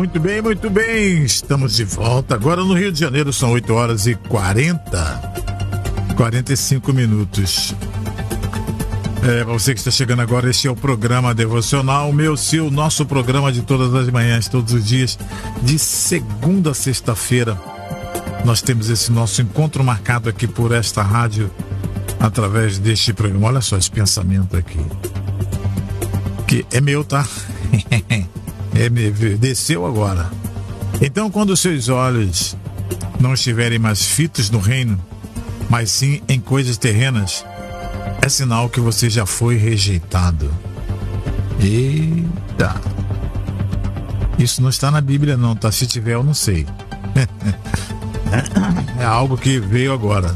Muito bem, muito bem. Estamos de volta. Agora no Rio de Janeiro são 8h45 minutos. Para você que está chegando agora, este é o programa Devocional, meu, seu, nosso programa de todas as manhãs, todos os dias, de segunda a sexta-feira. Nós temos esse nosso encontro marcado aqui por esta rádio, através deste programa. Olha só esse pensamento aqui, que é meu, tá? Desceu agora. Então, quando os seus olhos não estiverem mais fitos no reino, mas sim em coisas terrenas, é sinal que você já foi rejeitado. Eita! Isso não está na Bíblia não, tá? Se tiver, eu não sei. É algo que veio agora.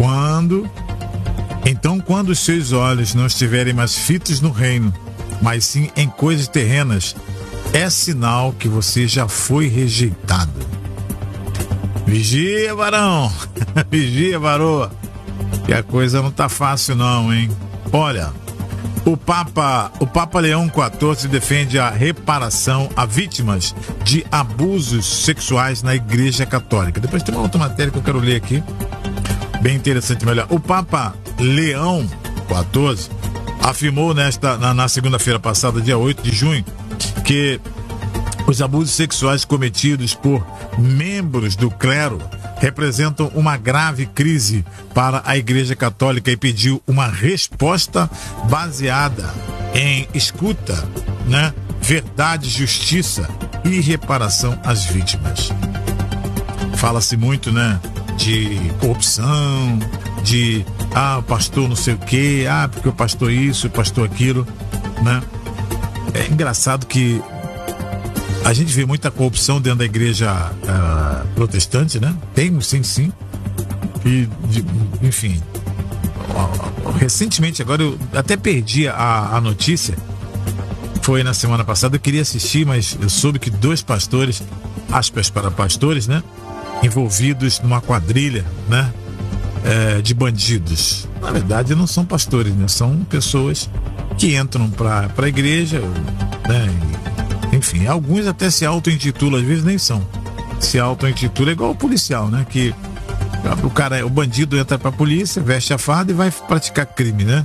Então, quando os seus olhos não estiverem mais fitos no reino, mas sim em coisas terrenas, é sinal que você já foi rejeitado. Vigia, varão! Vigia, varoa! Que a coisa não tá fácil não, hein? Olha, o Papa Leão XIV defende a reparação a vítimas de abusos sexuais na Igreja Católica. Depois tem uma outra matéria que eu quero ler aqui, bem interessante, melhor. O Papa Leão XIV afirmou na segunda-feira passada, dia 8 de junho, que os abusos sexuais cometidos por membros do clero representam uma grave crise para a Igreja Católica e pediu uma resposta baseada em escuta, né, verdade, justiça e reparação às vítimas. Fala-se muito, né, de corrupção, de o pastor não sei o quê, porque o pastor isso, o pastor aquilo, né? É engraçado que a gente vê muita corrupção dentro da igreja protestante, né? Tem, sim. E, enfim, recentemente, agora eu até perdi a notícia, foi na semana passada, eu queria assistir, mas eu soube que 2 pastores, aspas para pastores, né? Envolvidos numa quadrilha, né? De bandidos. Na verdade, não são pastores, né? São pessoas que entram para a igreja, né? Enfim, alguns até se auto-intitulam, às vezes nem são. Se auto-intitula igual o policial, né? Que o bandido entra pra polícia, veste a farda e vai praticar crime, né?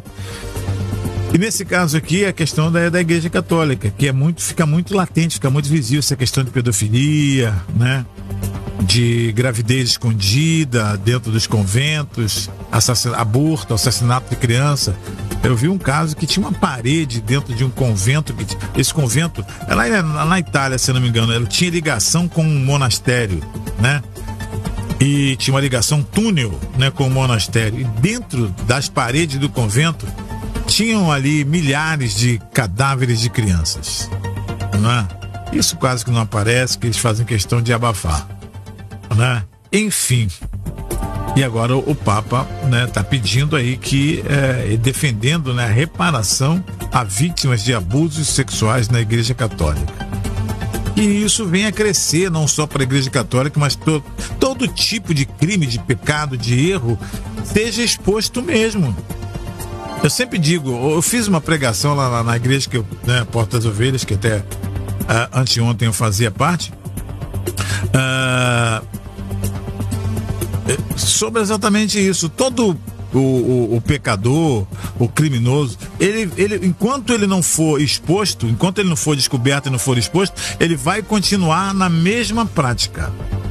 E nesse caso aqui, a questão da Igreja Católica, que fica muito latente, fica muito visível essa questão de pedofilia, né? De gravidez escondida dentro dos conventos, aborto, assassinato de criança. Eu vi um caso que tinha uma parede dentro de um convento. Esse convento, lá na Itália, se não me engano, ela tinha ligação com um monastério, né? E tinha uma ligação túnel, né, com o monastério. E dentro das paredes do convento tinham ali milhares de cadáveres de crianças, não é? Isso quase que não aparece, que eles fazem questão de abafar, né? Enfim. E agora o Papa, né, tá pedindo aí defendendo, né, a reparação a vítimas de abusos sexuais na Igreja Católica. E isso vem a crescer, não só para a Igreja Católica, mas todo tipo de crime, de pecado, de erro, seja exposto mesmo. Eu sempre digo, eu fiz uma pregação lá na igreja que eu, né, Porta das Ovelhas, que até anteontem eu fazia parte, sobre exatamente isso. Todo o pecador, o criminoso, ele enquanto ele não for exposto, enquanto ele não for descoberto e não for exposto, ele vai continuar na mesma prática.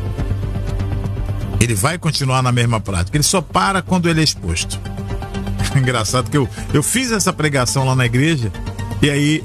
Ele vai continuar na mesma prática. Ele só para quando ele é exposto. Engraçado que eu fiz essa pregação lá na igreja e aí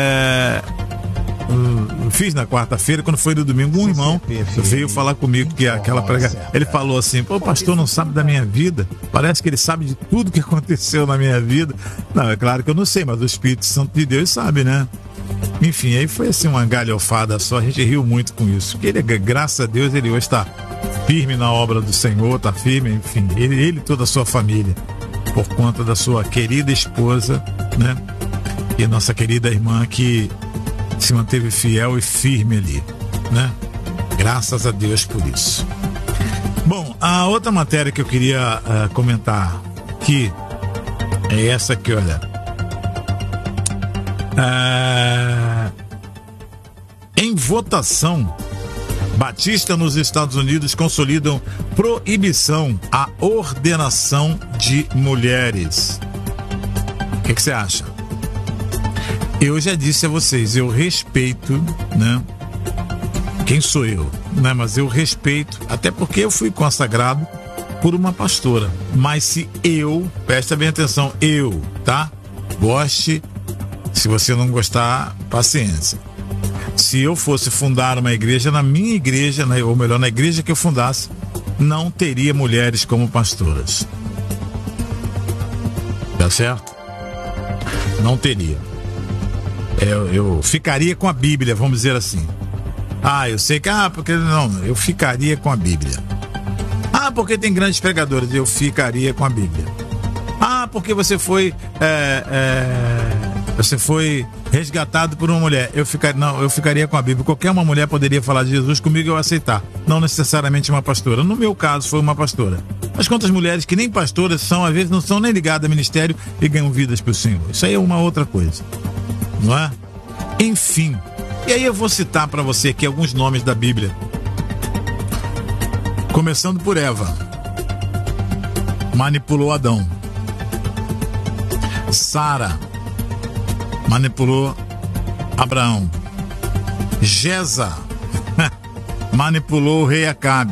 fiz na quarta-feira. Quando foi no domingo, um irmão veio falar comigo que aquela pregação, ele falou assim: pô, o pastor não sabe da minha vida, parece que ele sabe de tudo que aconteceu na minha vida. Não, é claro que eu não sei, mas o Espírito Santo de Deus sabe, né? Enfim, aí foi assim uma galhofada só, a gente riu muito com isso, porque ele, graças a Deus, ele hoje está firme na obra do Senhor, está firme, enfim, ele e toda a sua família, por conta da sua querida esposa, né? E nossa querida irmã que se manteve fiel e firme ali, né? Graças a Deus por isso. Bom, a outra matéria que eu queria comentar aqui é essa aqui, olha. Em votação, Batista nos Estados Unidos consolidam proibição à ordenação de mulheres. O que você acha? Eu já disse a vocês, eu respeito, né? Quem sou eu, né? Mas eu respeito, até porque eu fui consagrado por uma pastora. Mas se eu, presta bem atenção, eu, tá? Goste, se você não gostar, paciência. Se eu fosse fundar uma igreja, na minha igreja, né, ou melhor, na igreja que eu fundasse, não teria mulheres como pastoras. Tá certo? Não teria. Eu ficaria com a Bíblia, vamos dizer assim. Eu sei que... porque não, eu ficaria com a Bíblia. Porque tem grandes pregadores, eu ficaria com a Bíblia. Porque você foi... você foi resgatado por uma mulher. Eu ficaria com a Bíblia. Qualquer uma mulher poderia falar de Jesus comigo e eu aceitar. Não necessariamente uma pastora. No meu caso, foi uma pastora. Mas quantas mulheres que nem pastoras são, às vezes não são nem ligadas a ministério e ganham vidas para o Senhor. Isso aí é uma outra coisa. Não é? Enfim. E aí eu vou citar para você aqui alguns nomes da Bíblia. Começando por Eva. Manipulou Adão. Sara manipulou Abraão. Jeza manipulou o rei Acabe.